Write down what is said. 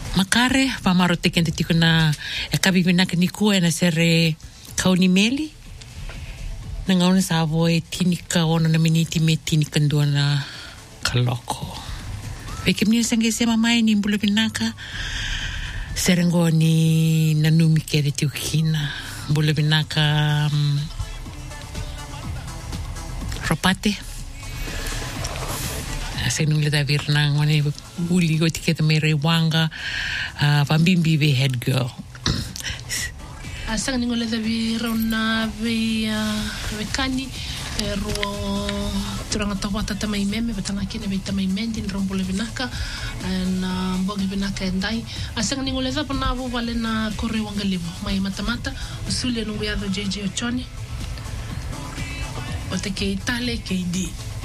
Makare, whamaro te kente tiko na e kabibinaka ni kua e na sere kauni meli. Na ngauna sa avo e tinika ona na miniti me tinika ndua na kaloko. Peke mnia sange se mamai ni mbula binaka. Serengo ni nanumi kere te ukina. Mbula binaka ropate. Senung le davir nang wane uli go tiketa mere wanga pambimbi be head girl. Asang ningo le davir rona ve kani ro turanga tawata tamai meme batanga kine be tamai mendi rombole binaka na mbogi binaka endai. Asang ningo le dapa na vo vale na kore wanga livo mai matamata usule nungu ya JJ Ochoni o te ke itale ke di